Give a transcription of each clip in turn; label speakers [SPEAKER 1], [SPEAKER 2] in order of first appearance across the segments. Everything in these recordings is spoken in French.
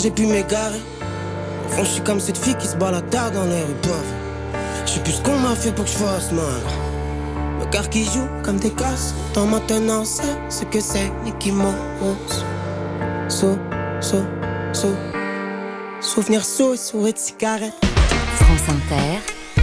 [SPEAKER 1] j'ai pu m'égarer. Au fond, je suis comme cette fille qui se balade tard dans les rues pauvres. Je sais plus ce qu'on m'a fait pour que je fasse mal. Le cœur qui joue comme des casses. Tant maintenant, c'est ce que c'est, mais qui m'ose. Souvenir sous, souris de cigarette.
[SPEAKER 2] France Inter.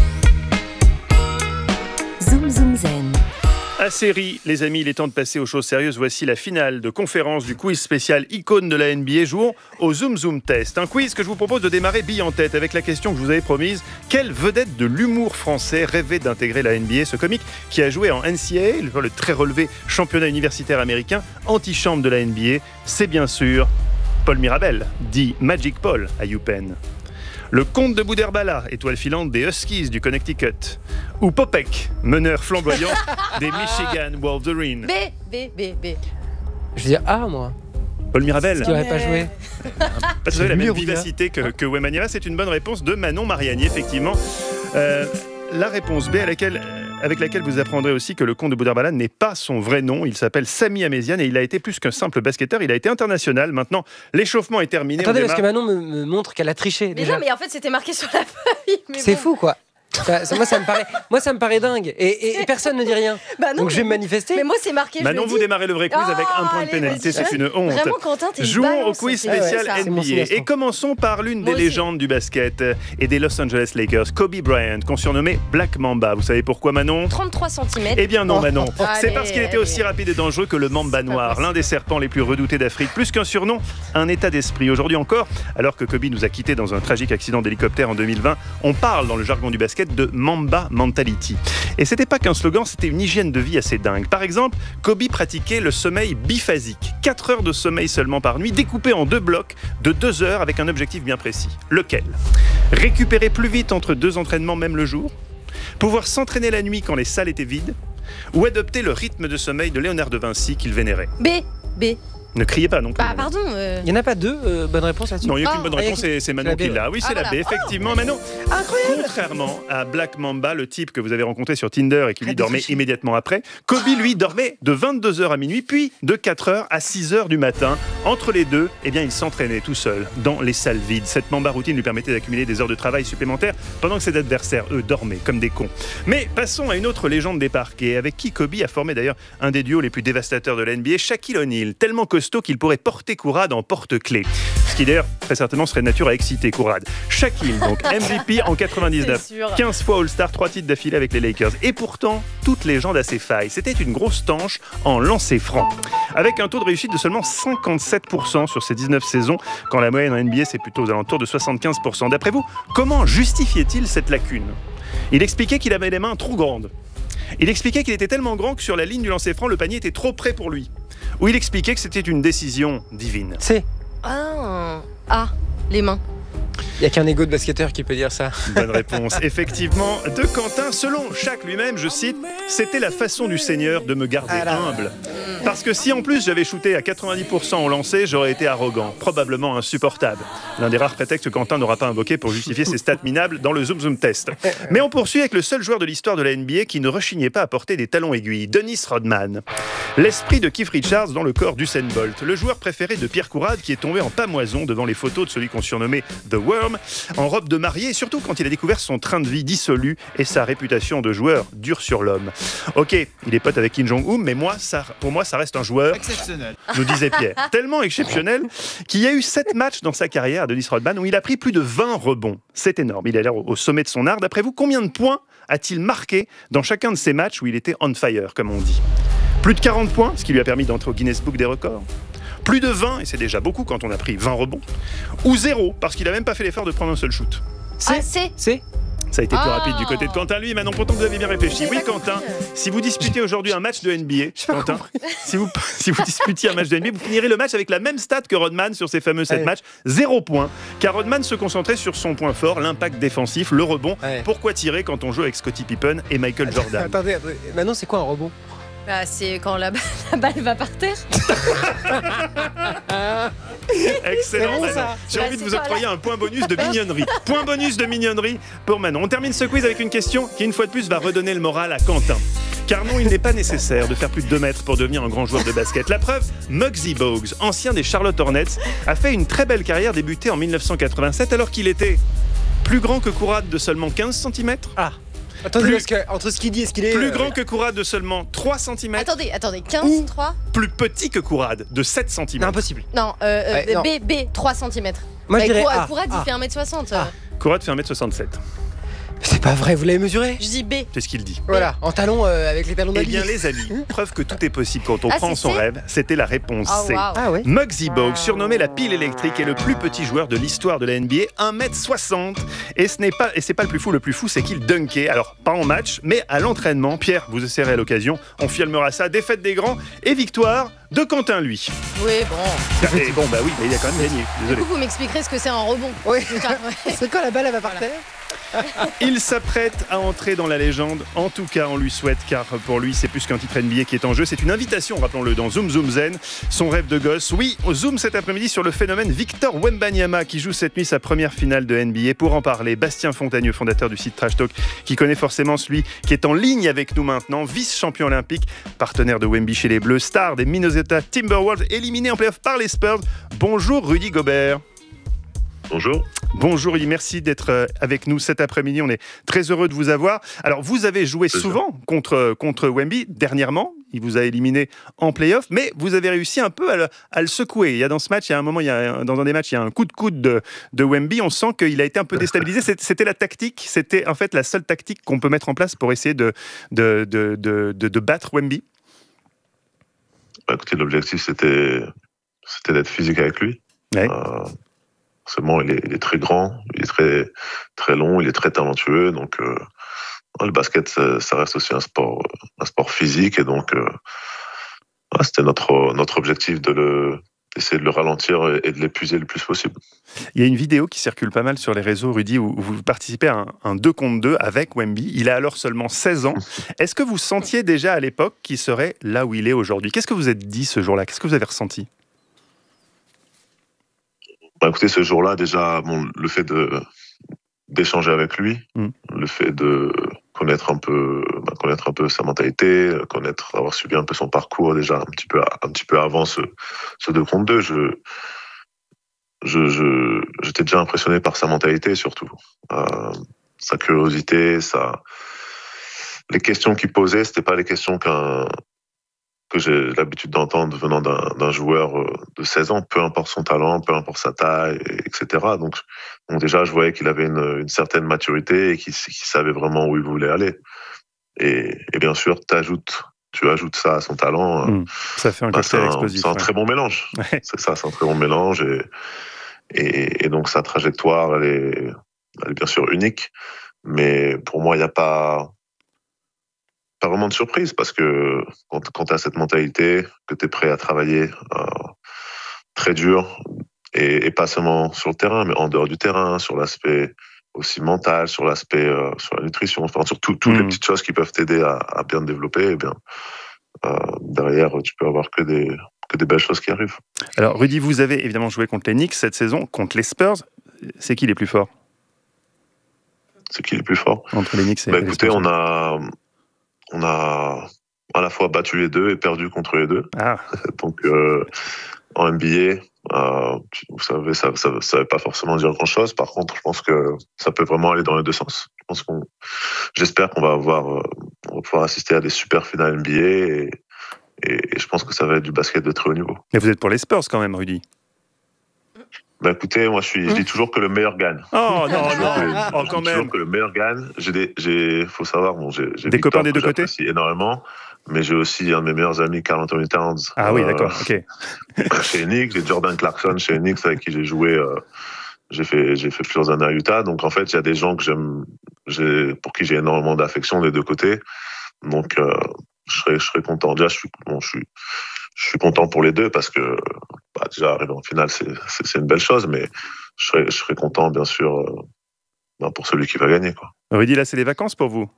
[SPEAKER 2] Zoom Zoom Zen.
[SPEAKER 3] À série, les amis, il est temps de passer aux choses sérieuses. Voici la finale de conférence du quiz spécial icône de la NBA. Jouons au Zoom Zoom Test. Un quiz que je vous propose de démarrer bille en tête avec la question que je vous avais promise. Quelle vedette de l'humour français rêvait d'intégrer la NBA? Ce comique qui a joué en NCAA, le très relevé championnat universitaire américain, antichambre de la NBA, c'est bien sûr Paul Mirabel, dit Magic Paul à UPenn. Le comte de Boudherbala, étoile filante des Huskies du Connecticut. Ou Popek, meneur flamboyant des Michigan Wolverines.
[SPEAKER 4] B.
[SPEAKER 5] Je veux dire A, moi.
[SPEAKER 3] Paul Mirabel.
[SPEAKER 5] Qui n'aurait pas joué.
[SPEAKER 3] Parce que vous avez la même vivacité que Wemanyama. C'est une bonne réponse de Manon Mariani, effectivement. La réponse B avec laquelle vous apprendrez aussi que le comte de Boudherbala n'est pas son vrai nom. Il s'appelle Sami Améziane et il a été plus qu'un simple basketteur. Il a été international. Maintenant, l'échauffement est terminé.
[SPEAKER 5] Attendez, parce que Manon me montre qu'elle a triché.
[SPEAKER 4] Mais
[SPEAKER 5] déjà.
[SPEAKER 4] non, mais en fait, c'était marqué sur la feuille.
[SPEAKER 5] C'est fou, quoi. Moi, ça me paraît dingue. Et personne ne dit rien.
[SPEAKER 4] Bah non,
[SPEAKER 5] donc je vais me manifester.
[SPEAKER 4] Mais moi, c'est marqué.
[SPEAKER 3] Manon, vous démarrez le vrai quiz avec un point de
[SPEAKER 4] allez,
[SPEAKER 3] pénalité.
[SPEAKER 4] vas-y.
[SPEAKER 3] C'est une honte.
[SPEAKER 4] Vraiment, Quentin, t'es une
[SPEAKER 3] Jouons
[SPEAKER 4] balance.
[SPEAKER 3] au quiz
[SPEAKER 4] Ouais,
[SPEAKER 3] spécial
[SPEAKER 4] ça.
[SPEAKER 5] C'est mon
[SPEAKER 3] NBA.
[SPEAKER 5] sinistre.
[SPEAKER 3] Et commençons par l'une des
[SPEAKER 4] Moi aussi.
[SPEAKER 3] légendes du basket et des Los Angeles Lakers, Kobe Bryant, qu'on surnommait Black Mamba. Vous savez pourquoi, Manon?
[SPEAKER 4] 33 cm.
[SPEAKER 3] Eh bien non, Manon. C'est
[SPEAKER 4] Allez,
[SPEAKER 3] parce qu'il était
[SPEAKER 4] allez.
[SPEAKER 3] aussi rapide et dangereux que le Mamba noir,
[SPEAKER 4] possible.
[SPEAKER 3] l'un des serpents les plus redoutés d'Afrique. Plus qu'un surnom, un état d'esprit. Aujourd'hui encore, alors que Kobe nous a quittés dans un tragique accident d'hélicoptère en 2020, on parle dans le jargon du basket de Mamba Mentality. Et c'était pas qu'un slogan, c'était une hygiène de vie assez dingue. Par exemple, Kobe pratiquait le sommeil biphasique. 4 heures de sommeil seulement par nuit, découpé en 2 blocs de 2 heures avec un objectif bien précis. Lequel? Récupérer plus vite entre 2 entraînements même le jour? Pouvoir s'entraîner la nuit quand les salles étaient vides? Ou adopter le rythme de sommeil de Léonard de Vinci qu'il vénérait?
[SPEAKER 4] B.
[SPEAKER 3] Ne criez pas non plus.
[SPEAKER 4] Bah, pardon.
[SPEAKER 5] Il n'y en a pas deux bonnes réponses là-dessus.
[SPEAKER 3] Non, il n'y a qu'une
[SPEAKER 4] Oh,
[SPEAKER 3] bonne réponse, c'est Manon
[SPEAKER 5] la B,
[SPEAKER 3] qui l'a. Oui, c'est la
[SPEAKER 4] voilà.
[SPEAKER 3] B, effectivement. Manon, contrairement à Black Mamba, le type que vous avez rencontré sur Tinder et qui lui dormait immédiatement après, Kobe, lui, dormait de 22h à minuit, puis de 4h à 6h du matin. Entre les deux, eh bien, il s'entraînait tout seul dans les salles vides. Cette Mamba routine lui permettait d'accumuler des heures de travail supplémentaires pendant que ses adversaires, eux, dormaient comme des cons. Mais passons à une autre légende des parquets, avec qui Kobe a formé d'ailleurs un des duos les plus dévastateurs de la NBA, Shaquille O'Neal, tellement costaud qu'il pourrait porter Kourad en porte-clés. Ce qui d'ailleurs, très certainement, serait de nature à exciter Kourad. Shaquille, donc MVP en 99,
[SPEAKER 4] C'est sûr.
[SPEAKER 3] 15 fois All-Star, 3 titres d'affilée avec les Lakers. Et pourtant, toute légende a ses failles. C'était une grosse tanche en lancer franc. Avec un taux de réussite de seulement 57% sur ses 19 saisons, quand la moyenne en NBA, c'est plutôt aux alentours de 75%. D'après vous, comment justifiait-il cette lacune? Il expliquait qu'il avait les mains trop grandes. Il expliquait qu'il était tellement grand que sur la ligne du lancer franc, le panier était trop près pour lui. Ou il expliquait que c'était une décision divine.
[SPEAKER 5] C.
[SPEAKER 4] Les mains.
[SPEAKER 5] Il n'y a qu'un égo de basketteur qui peut dire ça.
[SPEAKER 3] Bonne réponse, effectivement, de Quentin. Selon Shaq lui-même, je cite, « C'était la façon du Seigneur de me garder humble. Parce que si en plus j'avais shooté à 90% au lancer, j'aurais été arrogant, probablement insupportable. » L'un des rares prétextes que Quentin n'aura pas invoqué pour justifier ses stats minables dans le Zoom Zoom Test. Mais on poursuit avec le seul joueur de l'histoire de la NBA qui ne rechignait pas à porter des talons aiguilles, Dennis Rodman. L'esprit de Keith Richards dans le corps d'Usain Bolt, le joueur préféré de Pierre Courade qui est tombé en pamoison devant les photos de celui qu'on surnommait The Worm, en robe de mariée, et surtout quand il a découvert son train de vie dissolu et sa réputation de joueur dur sur l'homme. Ok, il est pote avec Kim Jong-un, mais pour moi, ça reste un joueur exceptionnel, nous disait Pierre. Tellement exceptionnel qu'il y a eu 7 matchs dans sa carrière, Dennis Rodman, où il a pris plus de 20 rebonds. C'est énorme, il a l'air au sommet de son art. D'après vous, combien de points a-t-il marqué dans chacun de ces matchs où il était on fire, comme on dit? Plus de 40 points, ce qui lui a permis d'entrer au Guinness Book des records. Plus de 20, et c'est déjà beaucoup quand on a pris 20 rebonds. Ou 0, parce qu'il n'a même pas fait l'effort de prendre un seul shoot.
[SPEAKER 4] C.
[SPEAKER 5] C.
[SPEAKER 3] Ça a été plus rapide du côté de Quentin, lui. Maintenant, pourtant, vous avez bien réfléchi. Oui, Quentin, si vous disputez aujourd'hui un match de NBA, Quentin, si vous disputiez un match de NBA, vous finirez le match avec la même stat que Rodman sur ses fameux 7 matchs, 0 points. Car Rodman se concentrait sur son point fort, l'impact défensif, le rebond. Pourquoi tirer quand on joue avec Scottie Pippen et Michael Jordan?
[SPEAKER 5] Attendez, maintenant c'est quoi un rebond?
[SPEAKER 4] Bah, c'est quand la balle va par terre.
[SPEAKER 3] Excellent,
[SPEAKER 5] bon,
[SPEAKER 3] Manon.
[SPEAKER 5] ça.
[SPEAKER 3] J'ai envie de
[SPEAKER 4] c'est
[SPEAKER 3] vous
[SPEAKER 4] quoi,
[SPEAKER 3] octroyer un point bonus de mignonnerie. Point bonus de mignonnerie pour Manon. On termine ce quiz avec une question qui, une fois de plus, va redonner le moral à Quentin. Car non, il n'est pas nécessaire de faire plus de 2 mètres pour devenir un grand joueur de basket. La preuve, Muggsy Bogues, ancien des Charlotte Hornets, a fait une très belle carrière débutée en 1987 alors qu'il était plus grand que Kourad de seulement 15 cm.
[SPEAKER 5] Ah, attendez, parce que entre ce qu'il dit et ce qu'il est...
[SPEAKER 3] Plus grand que Kourad de seulement 3 cm.
[SPEAKER 4] Attendez, 15, 3
[SPEAKER 3] Plus petit que Kourad de 7 cm.
[SPEAKER 5] Non, impossible.
[SPEAKER 4] Non,
[SPEAKER 5] non.
[SPEAKER 4] B, 3 cm.
[SPEAKER 5] Moi, je dirais A.
[SPEAKER 4] Kourad, il fait 1m60.
[SPEAKER 3] Kourad fait 1m67.
[SPEAKER 5] C'est pas vrai, vous l'avez mesuré?
[SPEAKER 4] Je dis B.
[SPEAKER 3] C'est ce qu'il dit.
[SPEAKER 5] Voilà, en talons avec les talons
[SPEAKER 3] Eh
[SPEAKER 5] d'habit.
[SPEAKER 3] bien les amis, preuve que tout est possible quand on prend
[SPEAKER 4] c'est
[SPEAKER 3] son
[SPEAKER 4] C
[SPEAKER 3] rêve, c'était la réponse
[SPEAKER 4] Oh,
[SPEAKER 3] C.
[SPEAKER 4] wow.
[SPEAKER 5] Ah ouais.
[SPEAKER 3] Muggsy Bogues, surnommé la pile électrique, est le plus petit joueur de l'histoire de la NBA, 1m60. Et c'est pas le plus fou, c'est qu'il dunkait. Alors, pas en match, mais à l'entraînement. Pierre, vous essayerez à l'occasion, on filmera ça. Défaite des grands et victoire de Quentin, lui.
[SPEAKER 4] Oui, bon.
[SPEAKER 3] Et bon, bah oui, mais il a quand même gagné,
[SPEAKER 4] Du
[SPEAKER 3] désolé.
[SPEAKER 4] coup, vous m'expliquerez ce que c'est un rebond.
[SPEAKER 5] Oui.
[SPEAKER 4] Ouais.
[SPEAKER 5] C'est quand la balle elle va par terre?
[SPEAKER 3] Il s'apprête à entrer dans la légende. En tout cas, on lui souhaite, car pour lui, c'est plus qu'un titre NBA qui est en jeu. C'est une invitation, rappelons-le, dans Zoom Zoom Zen. Son rêve de gosse. Oui, au Zoom cet après-midi sur le phénomène Victor Wembanyama, qui joue cette nuit sa première finale de NBA. Pour en parler, Bastien Fontagneux, fondateur du site Trash Talk, qui connaît forcément celui qui est en ligne avec nous maintenant, vice-champion olympique, partenaire de Wemby chez les Bleus, star des Minnesota Timberwolves, éliminé en playoff par les Spurs. Bonjour Rudy Gobert.
[SPEAKER 6] Bonjour.
[SPEAKER 3] Bonjour Rudy, merci d'être avec nous cet après-midi. On est très heureux de vous avoir. Alors, vous avez joué souvent contre Wemby. Dernièrement, il vous a éliminé en play-off, mais vous avez réussi un peu à le secouer. Il y a dans ce match, dans un des matchs, il y a un coup de coude de Wemby. On sent qu'il a été un peu déstabilisé. C'était la tactique. C'était en fait la seule tactique qu'on peut mettre en place pour essayer de battre Wemby.
[SPEAKER 6] Écoutez, l'objectif, c'était d'être physique avec lui.
[SPEAKER 3] Ouais.
[SPEAKER 6] Seulement, il est très grand, il est très, très long, il est très talentueux. Donc, le basket, ça reste aussi un sport physique. Et donc, c'était notre objectif d'essayer de le ralentir et de l'épuiser le plus possible.
[SPEAKER 3] Il y a une vidéo qui circule pas mal sur les réseaux, Rudy, où vous participez à un 2 contre 2 avec Wemby. Il a alors seulement 16 ans. Est-ce que vous sentiez déjà à l'époque qu'il serait là où il est aujourd'hui? Qu'est-ce que vous êtes dit ce jour-là? Qu'est-ce que vous avez ressenti?
[SPEAKER 6] Écoutez, ce jour-là, déjà, le fait d'échanger avec lui, le fait de connaître un peu sa mentalité, avoir subi un peu son parcours déjà un petit peu avant ce 2 contre 2, j'étais déjà impressionné par sa mentalité surtout, sa curiosité, les questions qu'il posait, c'était pas les questions que j'ai l'habitude d'entendre venant d'un joueur de 16 ans, peu importe son talent, peu importe sa taille, etc. Donc déjà, je voyais qu'il avait une certaine maturité et qu'il savait vraiment où il voulait aller. Et bien sûr, tu ajoutes ça à son talent.
[SPEAKER 3] Ça fait un cocktail explosif.
[SPEAKER 6] C'est un très bon mélange. Ouais. C'est ça, c'est un très bon mélange. Et donc, sa trajectoire, elle est bien sûr unique. Mais pour moi, il n'y a pas vraiment de surprise, parce que quand tu as cette mentalité, que tu es prêt à travailler très dur, et pas seulement sur le terrain, mais en dehors du terrain, sur l'aspect aussi mental, sur l'aspect sur la nutrition, enfin, sur toutes les petites choses qui peuvent t'aider à bien te développer, et bien, derrière, tu peux avoir que des belles choses qui arrivent.
[SPEAKER 3] Alors, Rudy, vous avez évidemment joué contre les Knicks cette saison, contre les Spurs. C'est qui les plus forts?
[SPEAKER 6] C'est qui les plus forts?
[SPEAKER 3] Entre les Knicks et les
[SPEAKER 6] écoutez,
[SPEAKER 3] Spurs.
[SPEAKER 6] on a à la fois battu les deux et perdu contre les deux.
[SPEAKER 3] Ah.
[SPEAKER 6] Donc, en NBA, vous savez, ça ne veut pas forcément dire grand-chose. Par contre, je pense que ça peut vraiment aller dans les deux sens. J'espère qu'on va pouvoir assister à des super finales NBA et je pense que ça va être du basket de très haut niveau.
[SPEAKER 3] Mais vous êtes pour les Spurs quand même, Rudy?
[SPEAKER 6] Écoutez, moi je dis toujours que le meilleur gagne.
[SPEAKER 3] Oh non, quand même.
[SPEAKER 6] Toujours que le meilleur gagne. Faut savoir, j'ai
[SPEAKER 3] des copains des deux côtés.
[SPEAKER 6] J'apprécie énormément, mais j'ai aussi un de mes meilleurs amis, Karl Anthony Towns.
[SPEAKER 3] Ah oui, d'accord, ok.
[SPEAKER 6] Chez Knicks, j'ai Jordan Clarkson chez Knicks avec qui j'ai joué. J'ai fait plusieurs années à Utah. Donc en fait, il y a des gens que j'aime, pour qui j'ai énormément d'affection des deux côtés. Donc je serais content. Déjà, je suis content pour les deux parce que déjà arriver en finale, c'est une belle chose, mais je serais content, bien sûr, pour celui qui va gagner, quoi.
[SPEAKER 3] Rudy, là, c'est les vacances pour vous?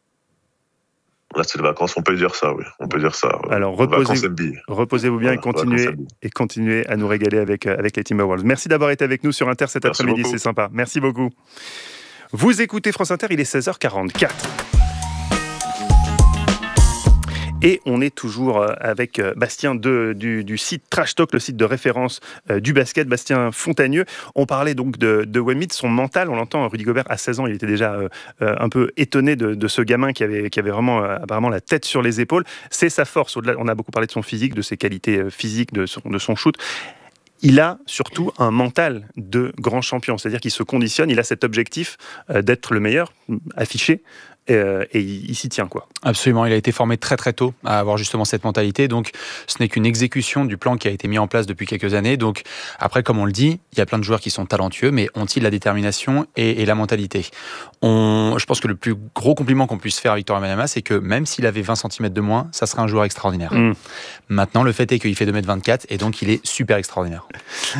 [SPEAKER 6] Là, c'est les vacances, on peut dire ça, oui. On peut dire ça.
[SPEAKER 3] Alors, reposez-vous bien et continuez à nous régaler avec les Timberwolves. Merci d'avoir été avec nous sur Inter cet après-midi, c'est sympa. Merci beaucoup. Vous écoutez France Inter, il est 16h44. Et on est toujours avec Bastien du site Trash Talk, le site de référence du basket, Bastien Fontagneux. On parlait donc de Wemby, de son mental. On l'entend, Rudy Gobert, à 16 ans, il était déjà un peu étonné de ce gamin qui avait vraiment apparemment la tête sur les épaules. C'est sa force. Au-delà, on a beaucoup parlé de son physique, de ses qualités physiques, de son shoot. Il a surtout un mental de grand champion, c'est-à-dire qu'il se conditionne, il a cet objectif d'être le meilleur, affiché, et il s'y tient, quoi.
[SPEAKER 7] Absolument, il a été formé très très tôt à avoir justement cette mentalité, donc ce n'est qu'une exécution du plan qui a été mis en place depuis quelques années. Donc après, comme on le dit, il y a plein de joueurs qui sont talentueux, mais ont-ils la détermination et la mentalité ? Je pense que le plus gros compliment qu'on puisse faire à Victor Wembanyama, c'est que même s'il avait 20 cm de moins, ça serait un joueur extraordinaire. Maintenant, le fait est qu'il fait 2m24 et donc il est super extraordinaire.
[SPEAKER 3] Manon ?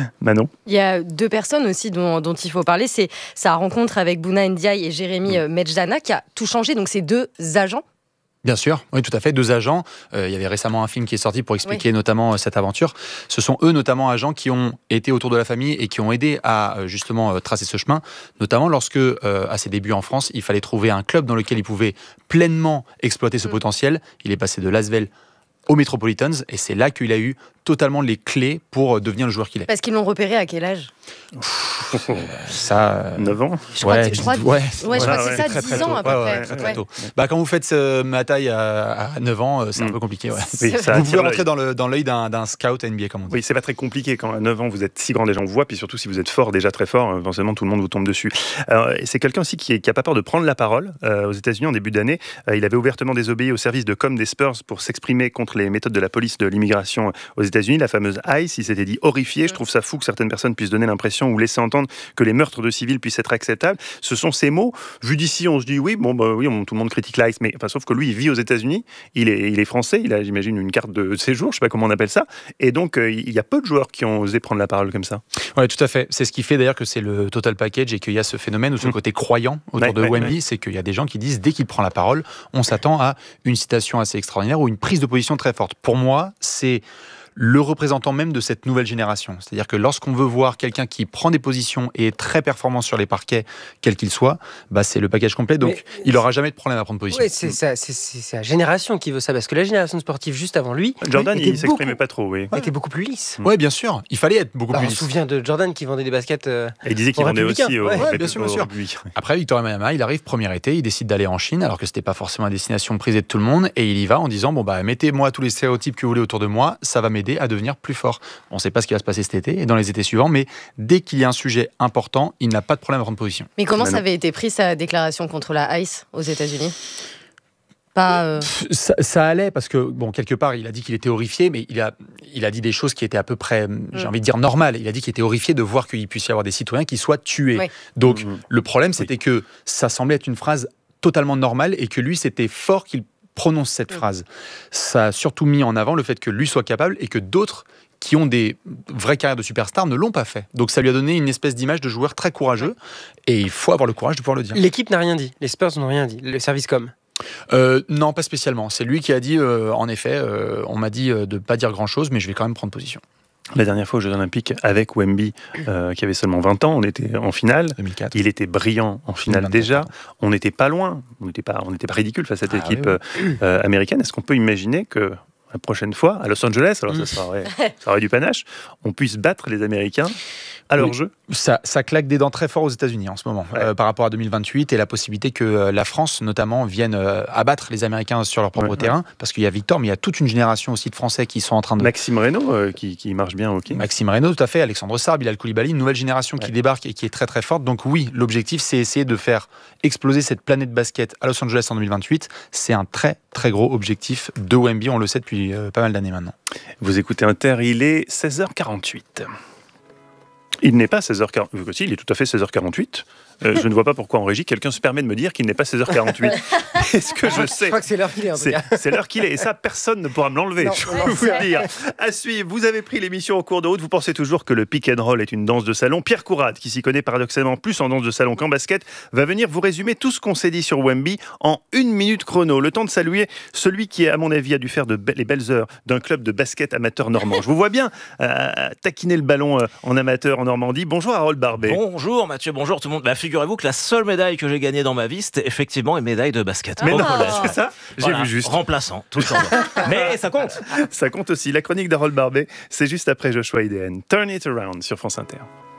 [SPEAKER 4] Il y a deux personnes aussi dont il faut parler, c'est sa rencontre avec Bouna Ndiaye et Jérémy Medjana qui a tout changé, donc c'est deux agents.
[SPEAKER 7] Bien sûr, oui, tout à fait. Deux agents. Il y avait récemment un film qui est sorti pour expliquer notamment cette aventure. Ce sont eux, notamment, agents qui ont été autour de la famille et qui ont aidé à justement tracer ce chemin. Notamment lorsque, à ses débuts en France, il fallait trouver un club dans lequel il pouvait pleinement exploiter ce potentiel. Il est passé de Lasvel aux Metropolitans et c'est là qu'il a eu totalement les clés pour devenir le joueur qu'il est.
[SPEAKER 4] Parce qu'ils l'ont repéré à quel âge ?
[SPEAKER 7] Ça,
[SPEAKER 3] 9 ans.
[SPEAKER 4] Je crois que c'est ça, 10 ans à peu près.
[SPEAKER 7] Très tôt. Bah, quand vous faites ma taille à 9 ans, c'est un peu compliqué. Ouais.
[SPEAKER 3] Oui,
[SPEAKER 7] vous pouvez rentrer dans l'œil d'un scout NBA, comme on dit.
[SPEAKER 3] Oui, c'est pas très compliqué quand à 9 ans vous êtes si grand, les gens vous voient, puis surtout si vous êtes fort, déjà très fort, forcément tout le monde vous tombe dessus. Alors, c'est quelqu'un aussi qui a pas peur de prendre la parole. Aux États-Unis en début d'année, il avait ouvertement désobéi au service de com des Spurs pour s'exprimer contre les méthodes de la police de l'immigration aux États-Unis, la fameuse ICE. Il s'était dit horrifié. Je trouve ça fou que certaines personnes puissent donner l'impression ou laisser entendre que les meurtres de civils puissent être acceptables. Ce sont ces mots. Vu d'ici, on se dit oui, tout le monde critique l'ICE, mais sauf que lui, il vit aux États-Unis. Il est français. Il a, j'imagine, une carte de séjour. Je sais pas comment on appelle ça. Et donc, il y a peu de joueurs qui ont osé prendre la parole comme ça.
[SPEAKER 7] Oui, tout à fait. C'est ce qui fait d'ailleurs que c'est le total package et qu'il y a ce phénomène ou ce côté croyant autour de Wemby, c'est qu'il y a des gens qui disent dès qu'il prend la parole, on s'attend à une citation assez extraordinaire ou une prise de position très forte. Pour moi, c'est le représentant même de cette nouvelle génération. C'est-à-dire que lorsqu'on veut voir quelqu'un qui prend des positions et est très performant sur les parquets, quel qu'il soit, c'est le package complet. Donc, il n'aura jamais de problème à prendre position.
[SPEAKER 5] Oui, c'est sa génération qui veut ça. Parce que la génération sportive juste avant lui,
[SPEAKER 3] Jordan, il ne s'exprimait pas trop. Oui.
[SPEAKER 5] était beaucoup plus lisse.
[SPEAKER 7] Oui, bien sûr. Il fallait être beaucoup plus lisse.
[SPEAKER 5] On se souvient de Jordan qui vendait des baskets.
[SPEAKER 3] Et il disait qu'il vendait aussi au
[SPEAKER 7] bien sûr. Après, Victor Wembanyama, il arrive premier été, il décide d'aller en Chine, alors que ce n'était pas forcément une destination prisée de tout le monde. Et il y va en disant mettez-moi tous les stéréotypes que vous voulez autour de moi, ça va m'aider à devenir plus fort. On ne sait pas ce qui va se passer cet été et dans les étés suivants, mais dès qu'il y a un sujet important, il n'a pas de problème à prendre position.
[SPEAKER 4] Mais comment ça avait été pris, sa déclaration contre la ICE aux États-Unis ?
[SPEAKER 7] Ça allait parce que, quelque part, il a dit qu'il était horrifié, mais il a dit des choses qui étaient à peu près, j'ai envie de dire, normales. Il a dit qu'il était horrifié de voir qu'il puisse y avoir des citoyens qui soient tués. Oui. Donc, le problème, c'était que ça semblait être une phrase totalement normale et que lui, c'était fort qu'il prononce cette phrase. Ça a surtout mis en avant le fait que lui soit capable et que d'autres qui ont des vraies carrières de superstars ne l'ont pas fait. Donc ça lui a donné une espèce d'image de joueur très courageux et il faut avoir le courage de pouvoir le dire.
[SPEAKER 5] L'équipe n'a rien dit, les Spurs n'ont rien dit, le service com.
[SPEAKER 7] Non, pas spécialement. C'est lui qui a dit, en effet, on m'a dit de ne pas dire grand-chose, mais je vais quand même prendre position.
[SPEAKER 3] La dernière fois aux Jeux Olympiques avec Wemby, qui avait seulement 20 ans, on était en finale.
[SPEAKER 7] 2004.
[SPEAKER 3] Il était brillant en finale 2024. Déjà. On n'était pas loin, on n'était pas ridicule face à cette équipe américaine. Est-ce qu'on peut imaginer que la prochaine fois, à Los Angeles, alors ça aurait du panache, on puisse battre les Américains à leur jeu?
[SPEAKER 7] Ça claque des dents très fort aux États-Unis en ce moment, par rapport à 2028 et la possibilité que la France, notamment, vienne abattre les Américains sur leur propre terrain, parce qu'il y a Victor, mais il y a toute une génération aussi de Français qui sont en train de...
[SPEAKER 3] Maxime Reynaud, qui marche bien au Kings.
[SPEAKER 7] Maxime Reynaud, tout à fait, Alexandre Sarr, Bilal Koulibaly, une nouvelle génération qui débarque et qui est très très forte. Donc oui, l'objectif, c'est essayer de faire exploser cette planète basket à Los Angeles en 2028. C'est un très très gros objectif de Wemby, on le sait depuis pas mal d'années maintenant.
[SPEAKER 3] Vous écoutez Inter, il est 16h48. Il n'est pas 16h48. Si, il est tout à fait 16h48. Je ne vois pas pourquoi en régie, quelqu'un se permet de me dire qu'il n'est pas 16h48. Est-ce que je sais ?
[SPEAKER 5] Je crois que c'est l'heure qu'il est, en tout cas.
[SPEAKER 3] C'est l'heure qu'il est. Et ça, personne ne pourra me l'enlever, je peux vous le dire. À suivre, vous avez pris l'émission en cours de route. Vous pensez toujours que le pick and roll est une danse de salon. Pierre Courade, qui s'y connaît paradoxalement plus en danse de salon qu'en basket, va venir vous résumer tout ce qu'on s'est dit sur Wemby en 1 minute chrono. Le temps de saluer celui qui, à mon avis, a dû faire les belles heures d'un club de basket amateur normand. Je vous vois bien taquiner le ballon en amateur, en Normandie. Bonjour Harold Barbet.
[SPEAKER 8] Bonjour Mathieu, bonjour tout le monde. Bah, figurez-vous que la seule médaille que j'ai gagnée dans ma vie, c'était effectivement une médaille de basket.
[SPEAKER 3] Mais
[SPEAKER 8] au
[SPEAKER 3] non,
[SPEAKER 8] collège.
[SPEAKER 3] c'est ça.
[SPEAKER 8] Voilà,
[SPEAKER 3] J'ai vu juste.
[SPEAKER 8] Remplaçant, tout le temps. Mais ça compte.
[SPEAKER 3] Ça compte aussi. La chronique d'Harold Barbet, c'est juste après Joshua IDN. Turn It Around sur France Inter.